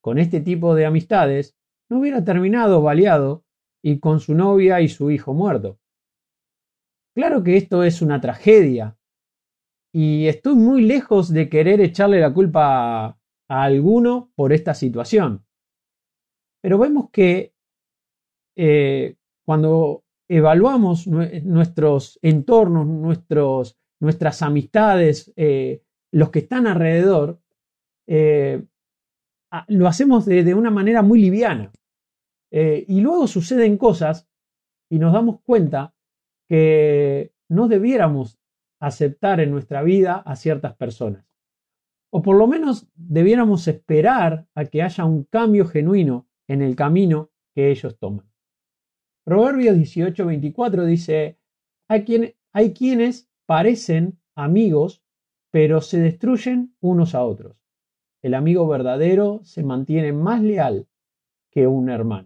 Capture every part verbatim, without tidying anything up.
con este tipo de amistades, no hubiera terminado baleado y con su novia y su hijo muerto. Claro que esto es una tragedia y estoy muy lejos de querer echarle la culpa a, a alguno por esta situación. Pero vemos que eh, cuando evaluamos nuestros entornos, nuestros, nuestras amistades, eh, los que están alrededor, eh, lo hacemos de, de una manera muy liviana. Eh, y luego suceden cosas y nos damos cuenta que no debiéramos aceptar en nuestra vida a ciertas personas. O por lo menos debiéramos esperar a que haya un cambio genuino en el camino que ellos toman. Proverbios dieciocho veinticuatro dice: hay, quien, hay quienes parecen amigos, pero se destruyen unos a otros. El amigo verdadero se mantiene más leal que un hermano.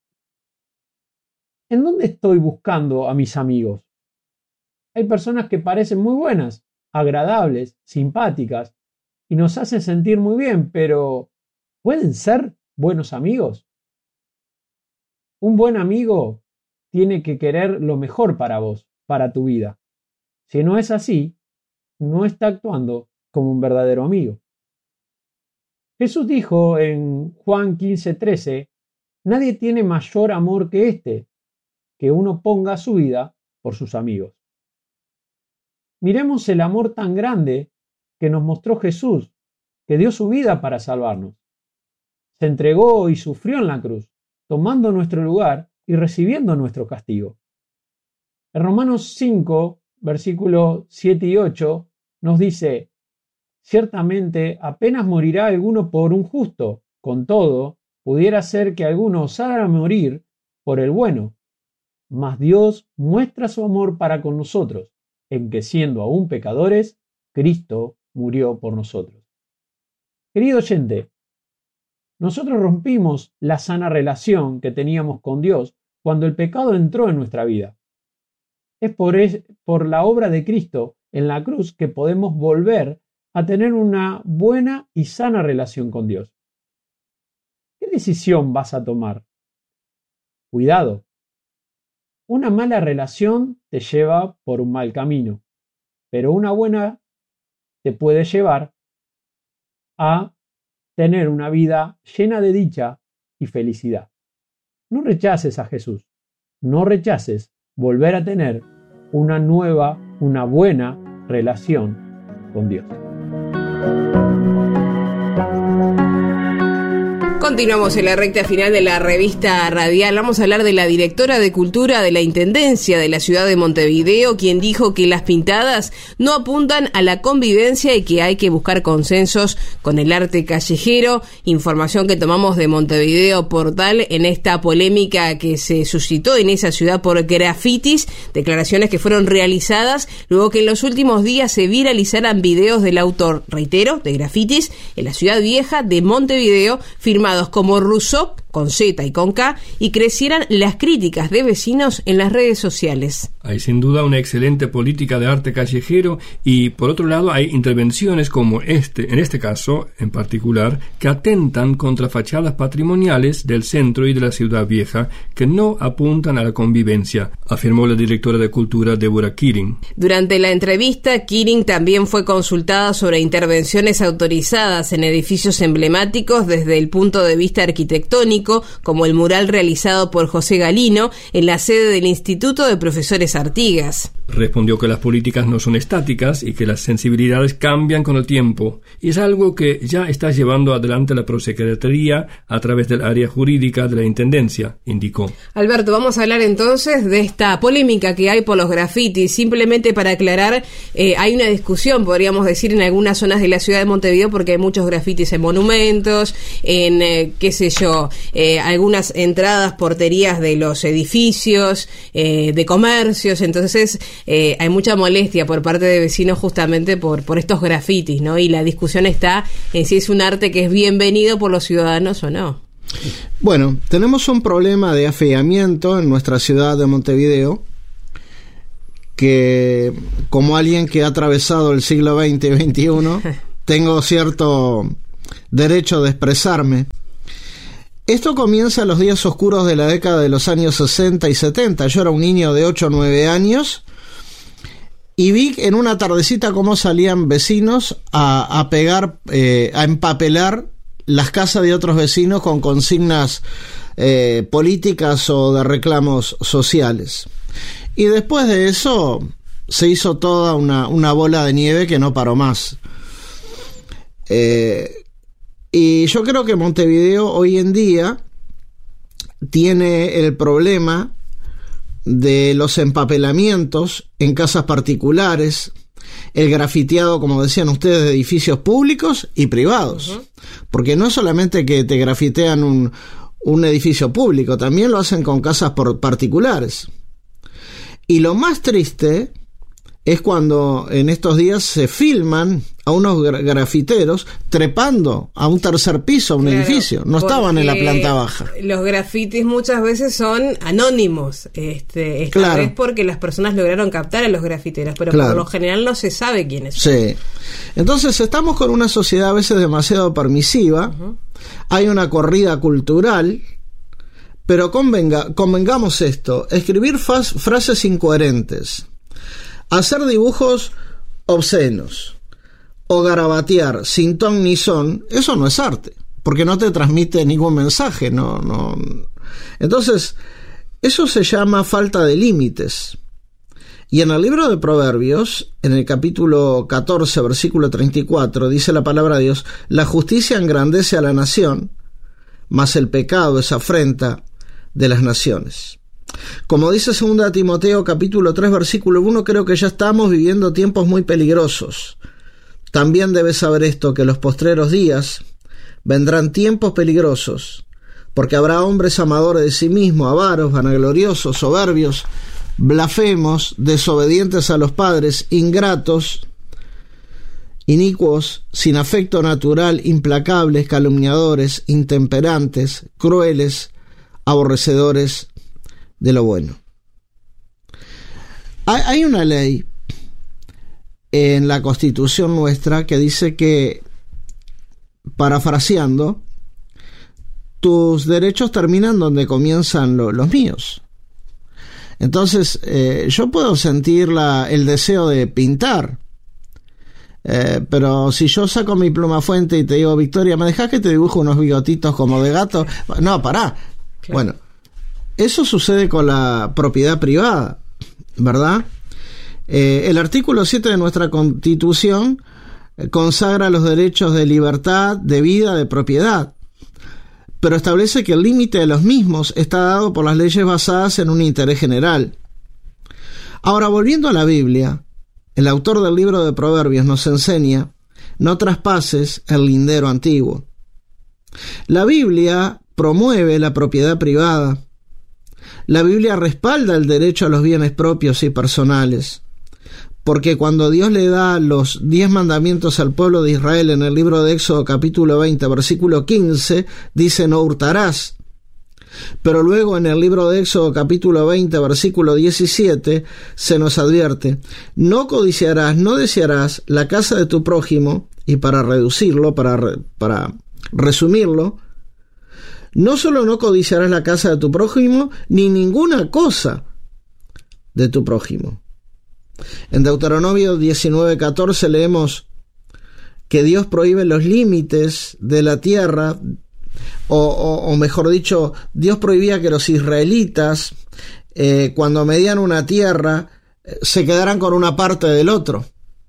¿En dónde estoy buscando a mis amigos? Hay personas que parecen muy buenas, agradables, simpáticas y nos hacen sentir muy bien, pero ¿pueden ser buenos amigos? Un buen amigo tiene que querer lo mejor para vos, para tu vida. Si no es así, no está actuando como un verdadero amigo. Jesús dijo en Juan quince trece: nadie tiene mayor amor que este, que uno ponga su vida por sus amigos. Miremos el amor tan grande que nos mostró Jesús, que dio su vida para salvarnos. Se entregó y sufrió en la cruz, tomando nuestro lugar y recibiendo nuestro castigo. En Romanos cinco, versículos siete y ocho, nos dice: ciertamente apenas morirá alguno por un justo, con todo, pudiera ser que alguno osara morir por el bueno. Mas Dios muestra su amor para con nosotros, en que siendo aún pecadores, Cristo murió por nosotros. Querido oyente, nosotros rompimos la sana relación que teníamos con Dios cuando el pecado entró en nuestra vida. Es por, es por la obra de Cristo en la cruz que podemos volver a tener una buena y sana relación con Dios. ¿Qué decisión vas a tomar? Cuidado. Una mala relación te lleva por un mal camino, pero una buena te puede llevar a tener una vida llena de dicha y felicidad. No rechaces a Jesús, no rechaces volver a tener una nueva, una buena relación con Dios. Continuamos en la recta final de la revista radial. Vamos a hablar de la directora de Cultura de la Intendencia de la ciudad de Montevideo, quien dijo que las pintadas no apuntan a la convivencia y que hay que buscar consensos con el arte callejero. Información que tomamos de Montevideo Portal en esta polémica que se suscitó en esa ciudad por grafitis, declaraciones que fueron realizadas luego que en los últimos días se viralizaran videos del autor, reitero, de grafitis en la ciudad vieja de Montevideo, firmados como Rousseau, con Z y con K, y crecieran las críticas de vecinos en las redes sociales. Hay sin duda una excelente política de arte callejero y por otro lado hay intervenciones como este, en este caso en particular, que atentan contra fachadas patrimoniales del centro y de la ciudad vieja que no apuntan a la convivencia, afirmó la directora de Cultura Deborah Keating. Durante la entrevista, Keating también fue consultada sobre intervenciones autorizadas en edificios emblemáticos desde el punto de vista arquitectónico, como el mural realizado por José Galino en la sede del Instituto de Profesores Artigas. Respondió que las políticas no son estáticas y que las sensibilidades cambian con el tiempo, y es algo que ya está llevando adelante la Prosecretaría a través del área jurídica de la Intendencia, indicó. Alberto, vamos a hablar entonces de esta polémica que hay por los grafitis. Simplemente para aclarar, eh, hay una discusión, podríamos decir, en algunas zonas de la ciudad de Montevideo, porque hay muchos grafitis en monumentos, en, eh, qué sé yo, eh, algunas entradas, porterías de los edificios, eh, de comercios. Entonces eh, hay mucha molestia por parte de vecinos justamente por, por estos grafitis, ¿no? Y la discusión está en si es un arte que es bienvenido por los ciudadanos o no. Bueno, tenemos un problema de afeamiento en nuestra ciudad de Montevideo, que como alguien que ha atravesado el siglo veinte y veintiuno, tengo cierto derecho de expresarme. Esto comienza en los días oscuros de la década de los años sesenta y setenta. Yo era un niño de ocho o nueve años y vi en una tardecita cómo salían vecinos a, a pegar, eh, a empapelar las casas de otros vecinos con consignas eh, políticas o de reclamos sociales. Y después de eso se hizo toda una, una bola de nieve que no paró más. Eh, y yo creo que Montevideo hoy en día tiene el problema de los empapelamientos en casas particulares, el grafiteado, como decían ustedes, de edificios públicos y privados. Uh-huh. Porque no es solamente que te grafitean un, un edificio público, también lo hacen con casas por particulares. Y lo más triste es cuando en estos días se filman a unos grafiteros trepando a un tercer piso, a un claro, edificio. No estaban en la planta baja. Los grafitis muchas veces son anónimos. Este, esta claro. vez porque las personas lograron captar a los grafiteros, pero claro. por lo general no se sabe quiénes son. Sí. Entonces estamos con una sociedad a veces demasiado permisiva. Uh-huh. Hay una corrida cultural. Pero convenga, convengamos esto, escribir fas, frases incoherentes, hacer dibujos obscenos o garabatear sin ton ni son, eso no es arte, porque no te transmite ningún mensaje, no, no. Entonces, eso se llama falta de límites. Y en el libro de Proverbios, en el capítulo catorce, versículo treinta y cuatro, dice la palabra de Dios: la justicia engrandece a la nación, mas el pecado es afrenta de las naciones. Como dice segunda Timoteo capítulo tres versículo uno, creo que ya estamos viviendo tiempos muy peligrosos. También debes saber esto, que en los postreros días vendrán tiempos peligrosos, porque habrá hombres amadores de sí mismos, avaros, vanagloriosos, soberbios, blasfemos, desobedientes a los padres, ingratos, inicuos, sin afecto natural, implacables, calumniadores, intemperantes, crueles, aborrecedores de lo bueno. Hay una ley en la Constitución nuestra que dice que, parafraseando, tus derechos terminan donde comienzan lo, los míos. Entonces, eh, yo puedo sentir la, el deseo de pintar, eh, pero si yo saco mi pluma fuente y te digo: Victoria, ¿me dejás que te dibujo unos bigotitos como de gato? No, pará. Claro. Bueno, eso sucede con la propiedad privada, ¿verdad? Eh, el artículo siete de nuestra Constitución consagra los derechos de libertad, de vida, de propiedad, pero establece que el límite de los mismos está dado por las leyes basadas en un interés general. Ahora, volviendo a la Biblia, el autor del libro de Proverbios nos enseña: no traspases el lindero antiguo. La Biblia promueve la propiedad privada. La Biblia respalda el derecho a los bienes propios y personales, porque cuando Dios le da los diez mandamientos al pueblo de Israel en el libro de Éxodo capítulo veinte versículo quince, dice: no hurtarás. Pero luego en el libro de Éxodo capítulo veinte versículo diecisiete se nos advierte: no codiciarás, no desearás la casa de tu prójimo. Y para reducirlo, para, para resumirlo, no solo no codiciarás la casa de tu prójimo, ni ninguna cosa de tu prójimo. En Deuteronomio diecinueve catorce leemos que Dios prohíbe los límites de la tierra, o, o, o mejor dicho, Dios prohibía que los israelitas, eh, cuando medían una tierra, eh, se quedaran con una parte del otro,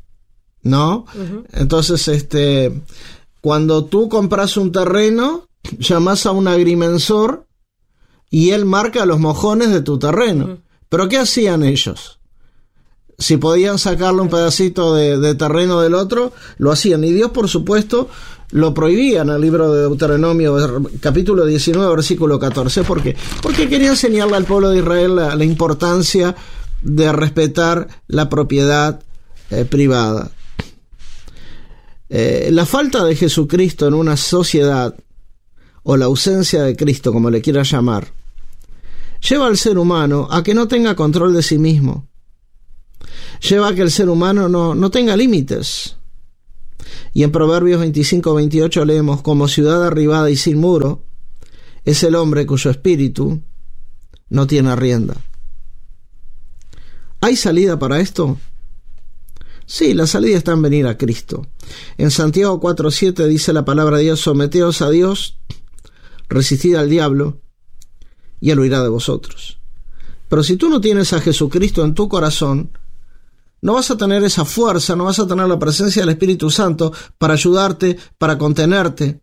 ¿no? Uh-huh. Entonces, este, cuando tú compras un terreno, llamas a un agrimensor y él marca los mojones de tu terreno. Uh-huh. ¿Pero qué hacían ellos? Si podían sacarle un pedacito de, de terreno del otro, lo hacían. Y Dios, por supuesto, lo prohibía en el libro de Deuteronomio, capítulo diecinueve, versículo catorce. ¿Por qué? Porque quería enseñarle al pueblo de Israel la, la importancia de respetar la propiedad eh, privada. Eh, la falta de Jesucristo en una sociedad, o la ausencia de Cristo, como le quiera llamar, lleva al ser humano a que no tenga control de sí mismo. Lleva a que el ser humano no, no tenga límites. Y en Proverbios veinticinco veintiocho leemos: como ciudad derribada y sin muro, es el hombre cuyo espíritu no tiene rienda. ¿Hay salida para esto? Sí, la salida está en venir a Cristo. En Santiago cuatro siete dice la palabra de Dios: someteos a Dios, resistid al diablo, y él huirá de vosotros. Pero si tú no tienes a Jesucristo en tu corazón, no vas a tener esa fuerza, no vas a tener la presencia del Espíritu Santo para ayudarte, para contenerte.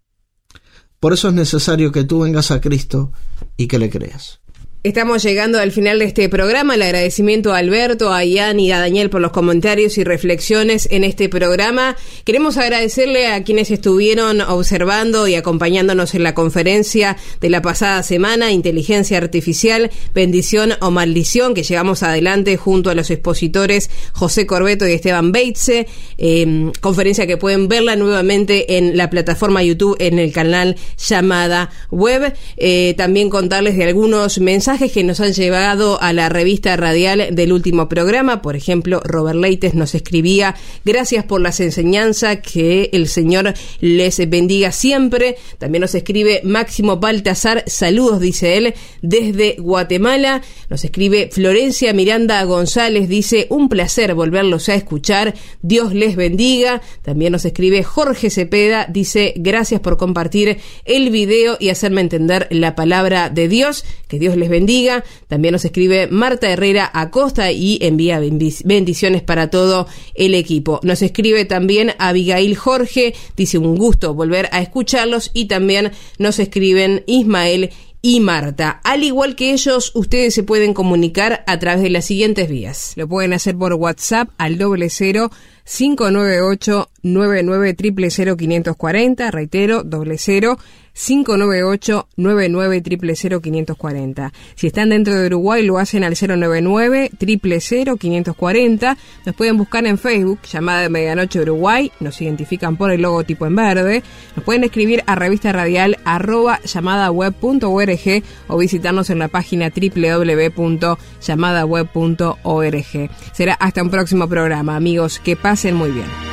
Por eso es necesario que tú vengas a Cristo y que le creas. Estamos llegando al final de este programa. El agradecimiento a Alberto, a Ian y a Daniel por los comentarios y reflexiones en este programa. Queremos agradecerle a quienes estuvieron observando y acompañándonos en la conferencia de la pasada semana, Inteligencia Artificial, Bendición o Maldición, que llevamos adelante junto a los expositores José Corbeto y Esteban Beitze. Eh, conferencia que pueden verla nuevamente en la plataforma YouTube, en el canal Llamada Web. Eh, también contarles de algunos mensajes que nos han llevado a la revista radial del último programa. Por ejemplo, Robert Leites nos escribía: gracias por las enseñanzas, que el Señor les bendiga siempre. También nos escribe Máximo Baltasar: saludos, dice él, desde Guatemala. Nos escribe Florencia Miranda González, dice: un placer volverlos a escuchar, Dios les bendiga. También nos escribe Jorge Cepeda, dice: gracias por compartir el video y hacerme entender la palabra de Dios, que Dios les bendiga. También nos escribe Marta Herrera Acosta y envía bendiciones para todo el equipo. Nos escribe también Abigail Jorge, dice: un gusto volver a escucharlos. Y también nos escriben Ismael y Marta. Al igual que ellos, ustedes se pueden comunicar a través de las siguientes vías. Lo pueden hacer por WhatsApp al doble cero cinco nueve ocho nueve nueve cero cero cero quinientos cuarenta, reitero, doble cero cinco nueve ocho nueve nueve cero cero cero quinientos cuarenta. Si están dentro de Uruguay, lo hacen al cero nueve nueve cero cero cero quinientos cuarenta. Nos pueden buscar en Facebook, Llamada de Medianoche Uruguay, nos identifican por el logotipo en verde. Nos pueden escribir a revista radial arroba llamadaweb punto org o visitarnos en la página doble u doble u doble u punto llamadaweb punto org. Será hasta un próximo programa, amigos, que pasen muy bien.